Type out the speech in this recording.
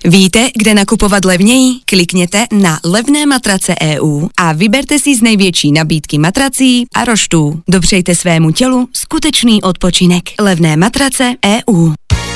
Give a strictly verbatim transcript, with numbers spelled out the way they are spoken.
Víte, kde nakupovat levněji? Klikněte na levné matrace tečka e u a vyberte si z největší nabídky matrací a roštů. Dopřejte svému tělu skutečný odpočinek. Levné matrace tečka e u